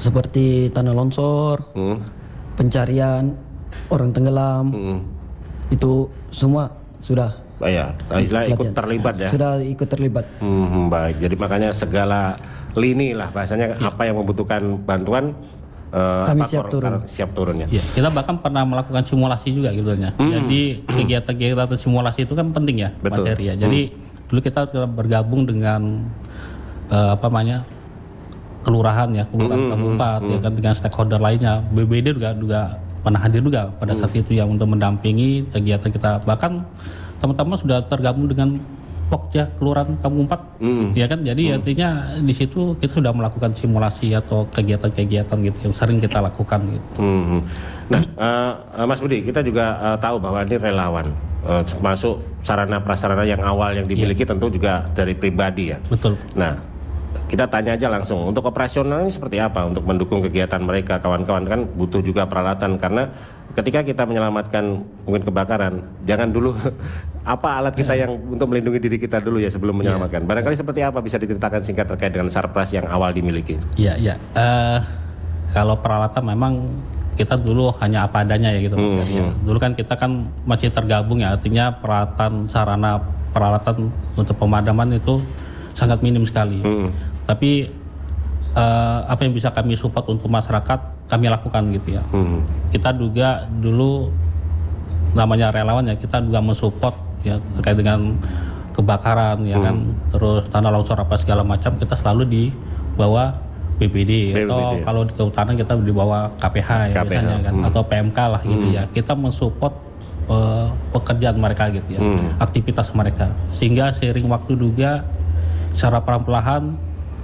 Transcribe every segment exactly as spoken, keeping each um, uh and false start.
seperti tanah longsor, hmm. pencarian orang tenggelam, hmm. itu semua sudah. Oh ya, istilah ikut terlibat ya. Sudah ikut terlibat. Hmm, baik. Jadi makanya segala lini lah bahasanya ya. Apa yang membutuhkan bantuan uh, kami apa, siap turun. Siap turunnya. Ya, kita bahkan pernah melakukan simulasi juga gitu ya. Hmm. Jadi kegiatan-kegiatan simulasi itu kan penting ya, Mas Heri ya. Jadi hmm. dulu kita bergabung dengan uh, apa namanya kelurahan ya, kelurahan hmm. Kabupaten hmm. ya kan dengan stakeholder lainnya. B B D juga juga pernah hadir juga pada saat hmm. itu yang untuk mendampingi kegiatan kita. Bahkan teman-teman sudah tergabung dengan Pokja Kelurahan Kampung Empat, mm. ya kan. Jadi mm. artinya di situ kita sudah melakukan simulasi atau kegiatan-kegiatan gitu yang sering kita lakukan gitu. Mm. Nah, uh, Mas Budi, kita juga uh, tahu bahwa ini relawan, uh, masuk sarana prasarana yang awal yang dimiliki yeah. tentu juga dari pribadi ya. Betul. Nah, kita tanya aja langsung untuk operasionalnya seperti apa untuk mendukung kegiatan mereka, kawan-kawan kan butuh juga peralatan karena ketika kita menyelamatkan mungkin kebakaran, jangan dulu apa alat kita yang untuk melindungi diri kita dulu ya sebelum menyelamatkan. Barangkali seperti apa bisa diceritakan singkat terkait dengan Sarpras yang awal dimiliki? Iya, iya. Uh, kalau peralatan memang kita dulu hanya apa adanya ya gitu. Hmm, ya. hmm. Dulu kan kita kan masih tergabung ya, artinya peralatan sarana peralatan untuk pemadaman itu sangat minim sekali. Hmm. Tapi uh, apa yang bisa kami support untuk masyarakat kami lakukan gitu ya. Hmm. Kita juga dulu namanya relawan ya, kita juga mensupport ya terkait dengan kebakaran ya hmm. kan, terus tanah longsor apa segala macam kita selalu di bawah B P D, B P D atau ya. Kalau di kehutanan kita di bawah K P H ya K P H. Biasanya kan hmm. atau P M K lah gitu hmm. ya. Kita mensupport uh, pekerjaan mereka gitu ya, hmm. aktivitas mereka, sehingga seiring waktu juga secara perlahan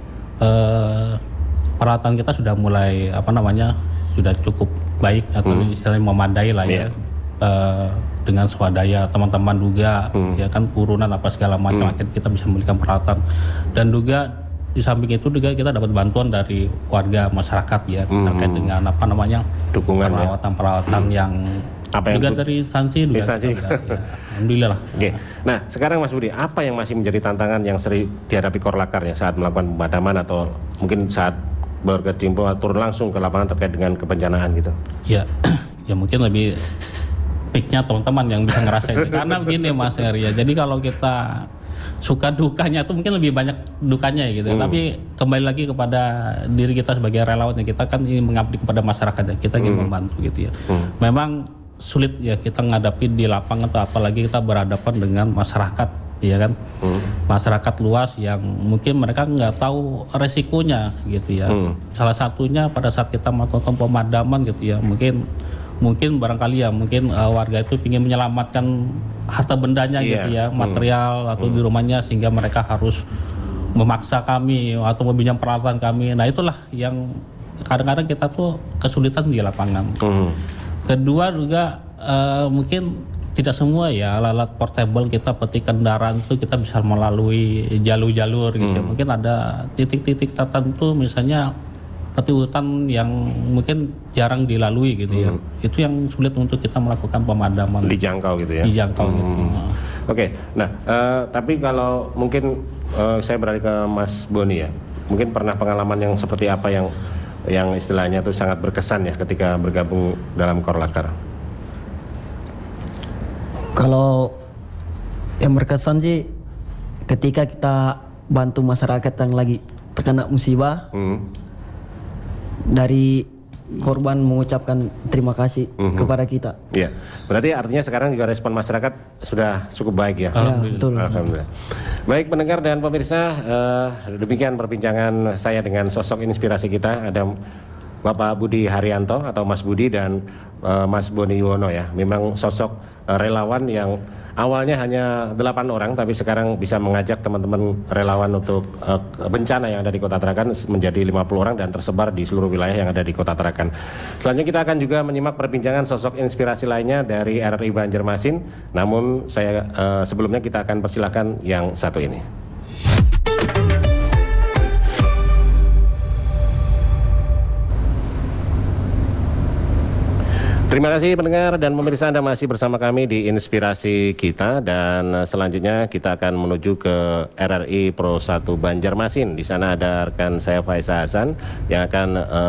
uh, peralatan kita sudah mulai apa namanya sudah cukup baik atau hmm. istilahnya memadai lah ya. Yeah. Uh, dengan swadaya teman-teman juga hmm. ya kan urunan apa segala macam hmm. akhirnya kita bisa memberikan peralatan dan juga di samping itu juga kita dapat bantuan dari warga masyarakat ya hmm. terkait dengan apa namanya dukungan peralatan-peralatan ya. yang apa yang juga itu? Dari instansi juga instansi. Kita, ya. Alhamdulillah lah. Oke. Nah sekarang Mas Budi, apa yang masih menjadi tantangan yang sering dihadapi Korlakar ya saat melakukan pemadaman atau mungkin saat berkecimpung turun langsung ke lapangan terkait dengan kebencanaan gitu? Ya, ya mungkin lebih peaknya teman-teman yang bisa ngerasain karena begini Mas Heri ya, jadi kalau kita suka dukanya itu mungkin lebih banyak dukanya ya gitu hmm. tapi kembali lagi kepada diri kita sebagai relawan ya, kita kan ingin mengabdi kepada masyarakat ya, kita ingin hmm. membantu gitu ya. hmm. Memang sulit ya kita menghadapi di lapangan atau apalagi kita berhadapan dengan masyarakat ya kan, hmm. masyarakat luas yang mungkin mereka nggak tahu resikonya gitu ya. hmm. Salah satunya pada saat kita melakukan pemadaman gitu ya, mungkin mungkin barangkali ya mungkin uh, warga itu ingin menyelamatkan harta bendanya yeah. gitu ya, material hmm. atau hmm. di rumahnya, sehingga mereka harus memaksa kami atau meminjam peralatan kami. Nah itulah yang kadang-kadang kita tuh kesulitan di lapangan. hmm. Kedua juga uh, mungkin tidak semua ya alat portable kita seperti kendaraan itu kita bisa melalui jalur-jalur gitu. hmm. Mungkin ada titik-titik tertentu misalnya seperti hutan yang mungkin jarang dilalui gitu ya. Hmm. Itu yang sulit untuk kita melakukan pemadaman. Dijangkau gitu ya. Dijangkau hmm. gitu. Oke. Okay. Nah, uh, tapi kalau mungkin uh, saya beralih ke Mas Boni ya. Mungkin pernah pengalaman yang seperti apa yang yang istilahnya itu sangat berkesan ya ketika bergabung dalam Korlakar? Kalau yang berkesan sih ketika kita bantu masyarakat yang lagi terkena musibah. Hmm. Dari korban mengucapkan terima kasih mm-hmm. kepada kita. Iya, berarti artinya sekarang juga respon masyarakat sudah cukup baik ya. Alhamdulillah. Betul. Alhamdulillah. Baik pendengar dan pemirsa, uh, demikian perbincangan saya dengan sosok inspirasi kita. Ada Bapak Budi Haryanto atau Mas Budi dan uh, Mas Boni Yuwono ya. Memang sosok uh, relawan yang awalnya hanya delapan orang, tapi sekarang bisa mengajak teman-teman relawan untuk uh, bencana yang ada di Kota Tarakan menjadi lima puluh orang dan tersebar di seluruh wilayah yang ada di Kota Tarakan. Selanjutnya kita akan juga menyimak perbincangan sosok inspirasi lainnya dari R R I Banjarmasin. Namun saya uh, sebelumnya kita akan persilahkan yang satu ini. Terima kasih pendengar dan pemirsa, Anda masih bersama kami di Inspirasi Kita, dan selanjutnya kita akan menuju ke R R I Pro satu Banjarmasin. Di sana ada rekan saya Faisal Hasan yang akan uh,